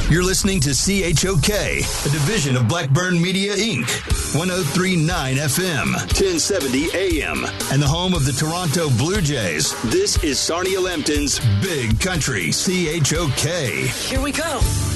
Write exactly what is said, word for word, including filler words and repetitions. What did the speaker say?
You're listening to C H O K, a division of Blackburn Media, Incorporated. one oh three point nine F M, ten seventy A M, and the home of the Toronto Blue Jays. This is Sarnia Lambton's Big Country C H O K. Here we go.